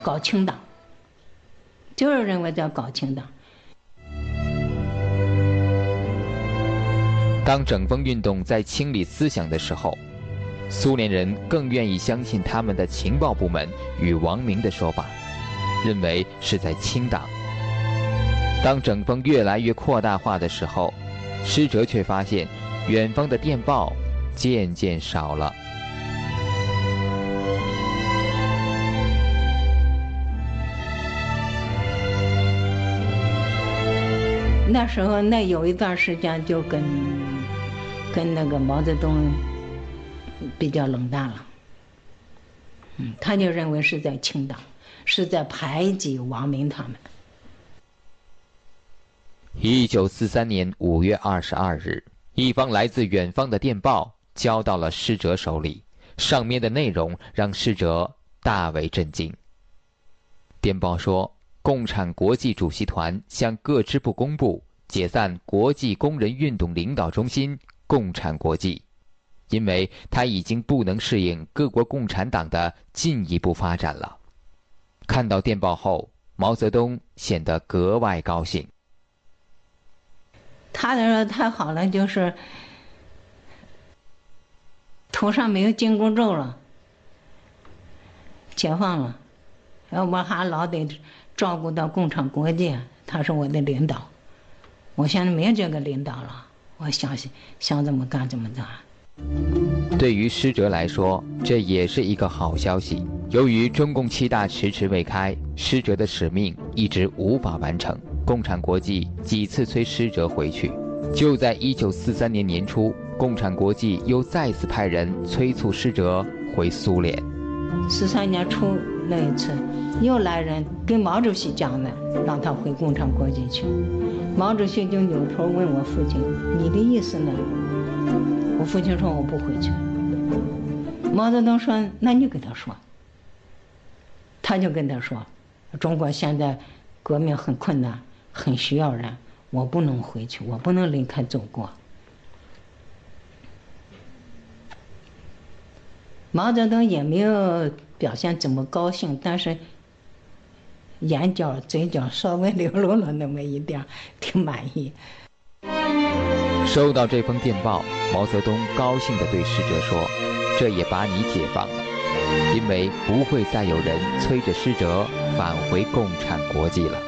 搞清党，就是认为在搞清党。 当整风运动在清理思想的时候，苏联人更愿意相信他们的情报部门与王明的说法，认为是在清党。当整风越来越扩大化的时候，施哲却发现远方的电报渐渐少了。 那时候那有一段时间就跟那个毛泽东比较冷淡了，他就认为是在清党，是在排挤王明他们。 1943年5月22日，一封来自远方的电报交到了施哲手里，上面的内容让施哲大为震惊。电报说，共产国际主席团向各支部公布解散国际工人运动领导中心共产国际，因为它已经不能适应各国共产党的进一步发展了。看到电报后，毛泽东显得格外高兴。 他说太好了，就是头上没有紧箍咒了，解放了，我还老得照顾到共产国际，他是我的领导，我现在没有这个领导了，我想怎么干怎么干。 对于施哲来说，这也是一个好消息。由于中共7大迟迟未开，施哲的使命一直无法完成，共产国际几次催施哲回去。就在1943年年初，共产国际又再次派人催促施哲回苏联。 13年初那一次，又来人跟毛主席讲的，让他回共产国际去。毛主席就扭头问我父亲：“你的意思呢？”我父亲说：“我不回去。”毛泽东说：“那你跟他说。”他就跟他说：“中国现在革命很困难，很需要人，我不能回去，我不能离开祖国。”毛泽东也没有表现怎么高兴，但是眼角嘴角稍微流露了那么一点，挺满意。 收到这封电报，毛泽东高兴地对施哲说：“这也把你解放了，因为不会再有人催着施哲返回共产国际了。”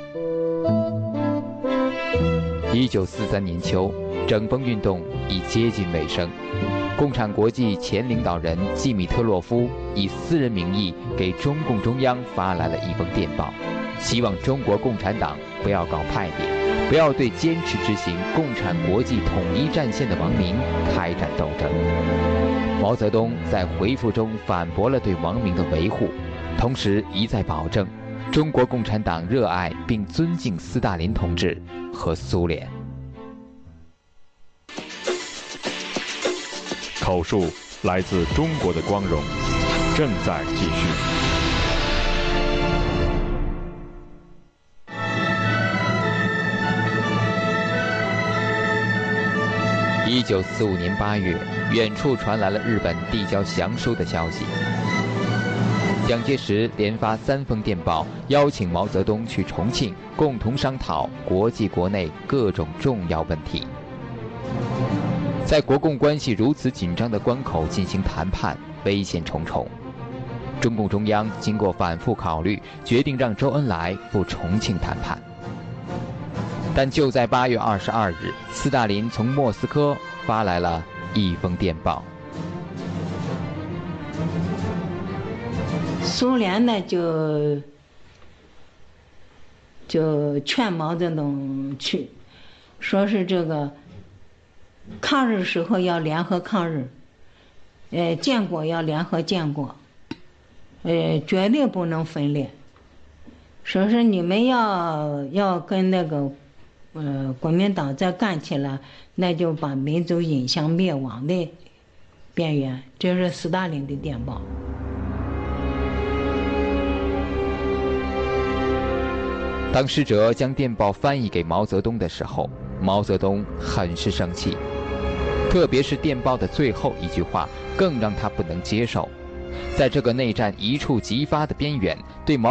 1943年秋，整风运动已接近尾声。共产国际前领导人季米特洛夫以私人名义给中共中央发来了一封电报，希望中国共产党不要搞派别，不要对坚持执行共产国际统一战线的王明开展斗争。毛泽东在回复中反驳了对王明的维护，同时一再保证中国共产党热爱并尊敬斯大林同志和苏联。 口述来自中国的光荣，正在继续。 1945年8月，远处传来了日本递交降书的消息。蒋介石连发3封电报，邀请毛泽东去重庆共同商讨国际国内各种重要问题。在国共关系如此紧张的关口进行谈判，危险重重。中共中央经过反复考虑，决定让周恩来赴重庆谈判。但就在8月22日，斯大林从莫斯科发来了一封电报。 苏联呢就劝毛泽东去，说是这个抗日时候要联合抗日，建国要联合建国，绝对不能分裂。说是你们要跟那个国民党再干起来，那就把民族引向灭亡的边缘。这是斯大林的电报。 当施哲将电报翻译给毛泽东的时候，毛泽东很是生气，特别是电报的最后一句话更让他不能接受。 在这个内战一触即发的边缘，对毛